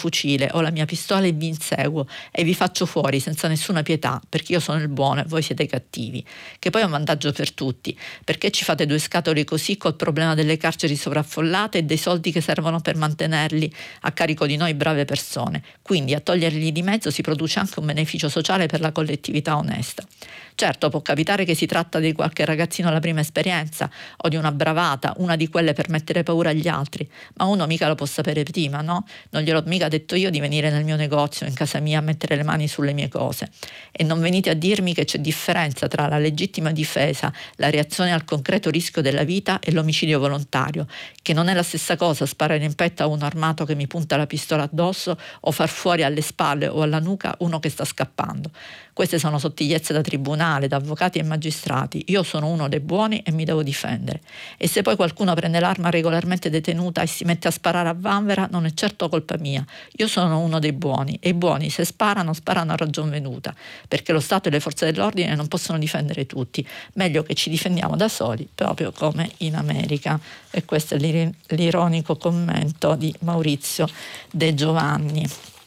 fucile, ho la mia pistola e vi inseguo e vi faccio fuori senza nessuna pietà, perché io sono il buono e voi siete i cattivi, che poi è un vantaggio per tutti, perché ci fate due scatole così col problema delle carceri sovraffollate e dei soldi che servono per mantenerli a carico di noi brave persone. Quindi a toglierli di mezzo si produce anche un beneficio sociale per la collettività onesta. Certo, può capitare che si tratta di qualche ragazzino alla prima esperienza o di una bravata, una di quelle per mettere paura agli altri, ma uno mica lo può sapere prima, no? Non gliel'ho mica detto io di venire nel mio negozio, in casa mia, a mettere le mani sulle mie cose. E non venite a dirmi che c'è differenza tra la legittima difesa, la reazione al concreto rischio della vita e l'omicidio volontario, che non è la stessa cosa sparare in petto a uno armato che mi punta la pistola addosso o far fuori alle spalle o alla nuca uno che sta scappando. Queste sono sottigliezze da tribunale, da avvocati e magistrati. Io sono uno dei buoni e mi devo difendere. E se poi qualcuno prende l'arma regolarmente detenuta e si mette a sparare a vanvera, non è certo colpa mia. Io sono uno dei buoni e i buoni se sparano a ragion venuta, perché lo Stato e le forze dell'ordine non possono difendere tutti. Meglio che ci difendiamo da soli, proprio come in America. E questo è l'ironico commento di Maurizio De Giovanni.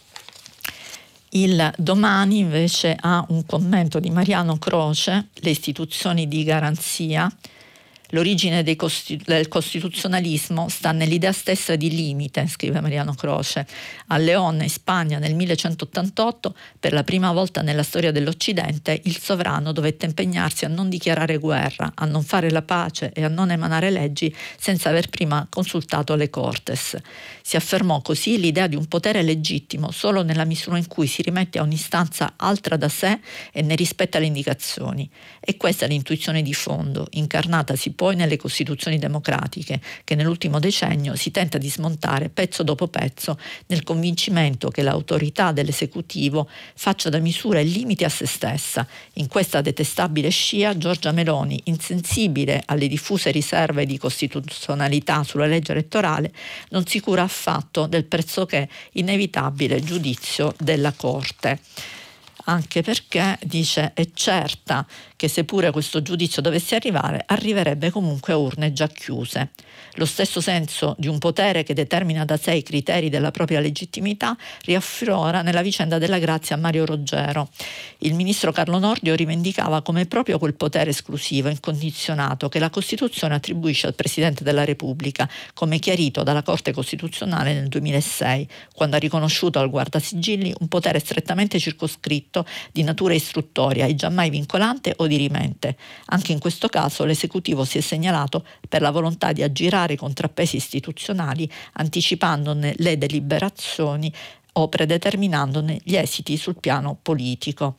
Il Domani invece ha un commento di Mariano Croce, le istituzioni di garanzia. L'origine del costituzionalismo sta nell'idea stessa di limite, scrive Mariano Croce. A León, in Spagna, nel 1188, per la prima volta nella storia dell'Occidente, il sovrano dovette impegnarsi a non dichiarare guerra, a non fare la pace e a non emanare leggi senza aver prima consultato le Cortes. Si affermò così l'idea di un potere legittimo solo nella misura in cui si rimette a un'istanza altra da sé e ne rispetta le indicazioni. E questa è l'intuizione di fondo, incarnatasi poi nelle Costituzioni democratiche, che nell'ultimo decennio si tenta di smontare pezzo dopo pezzo nel convincimento che l'autorità dell'esecutivo faccia da misura e limiti a se stessa. In questa detestabile scia, Giorgia Meloni, insensibile alle diffuse riserve di costituzionalità sulla legge elettorale, non si cura affatto del pressoché inevitabile giudizio della Corte. Anche perché, dice, è certa che seppure questo giudizio dovesse arrivare, arriverebbe comunque a urne già chiuse. Lo stesso senso di un potere che determina da sé i criteri della propria legittimità riaffiora nella vicenda della Grazia a Mario Roggero. Il ministro Carlo Nordio rivendicava come proprio quel potere esclusivo, incondizionato, che la Costituzione attribuisce al Presidente della Repubblica, come chiarito dalla Corte Costituzionale nel 2006, quando ha riconosciuto al Guardasigilli un potere strettamente circoscritto di natura istruttoria e giammai vincolante o dirimente. Anche in questo caso l'esecutivo si è segnalato per la volontà di aggirare i contrappesi istituzionali, anticipandone le deliberazioni o predeterminandone gli esiti sul piano politico.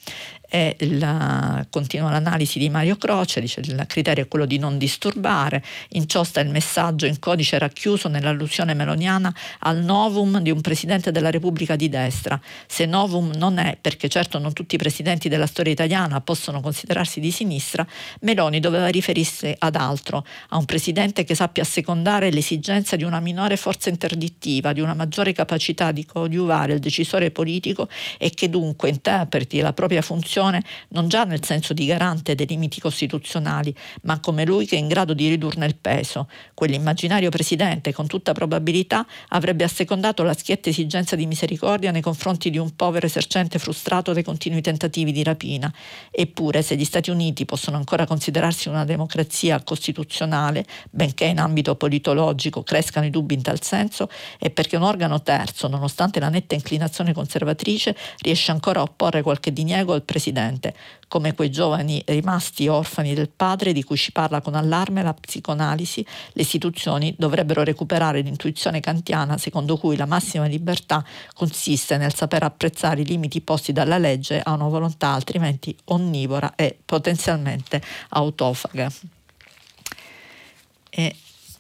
Continua l'analisi di Mario Croce, dice il criterio è quello di non disturbare, in ciò sta il messaggio in codice racchiuso nell'allusione meloniana al novum di un presidente della Repubblica di destra. Se novum non è, perché certo non tutti i presidenti della storia italiana possono considerarsi di sinistra, Meloni doveva riferirsi ad altro, a un presidente che sappia assecondare l'esigenza di una minore forza interdittiva, di una maggiore capacità di coadiuvare il decisore politico e che dunque interpreti la propria funzione non già nel senso di garante dei limiti costituzionali, ma come lui che è in grado di ridurne il peso. Quell'immaginario presidente con tutta probabilità avrebbe assecondato la schietta esigenza di misericordia nei confronti di un povero esercente frustrato dai continui tentativi di rapina. Eppure, se gli Stati Uniti possono ancora considerarsi una democrazia costituzionale, benché in ambito politologico crescano i dubbi in tal senso, è perché un organo terzo, nonostante la netta inclinazione conservatrice, riesce ancora a opporre qualche diniego al presidente, come quei giovani rimasti orfani del padre di cui ci parla con allarme la psicoanalisi. Le istituzioni dovrebbero recuperare l'intuizione kantiana secondo cui la massima libertà consiste nel saper apprezzare i limiti posti dalla legge a una volontà altrimenti onnivora e potenzialmente autofaga. E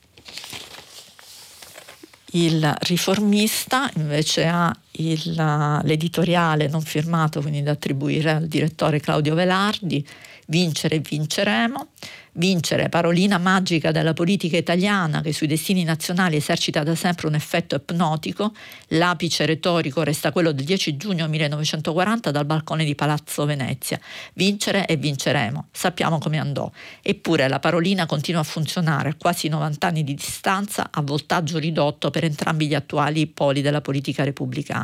il Riformista invece ha l'editoriale non firmato, quindi da attribuire al direttore Claudio Velardi, Vincere e vinceremo. Vincere, parolina magica della politica italiana che sui destini nazionali esercita da sempre un effetto ipnotico. L'apice retorico resta quello del 10 giugno 1940 dal balcone di Palazzo Venezia. Vincere e vinceremo. Sappiamo come andò. Eppure la parolina continua a funzionare a quasi 90 anni di distanza, a voltaggio ridotto per entrambi gli attuali poli della politica repubblicana.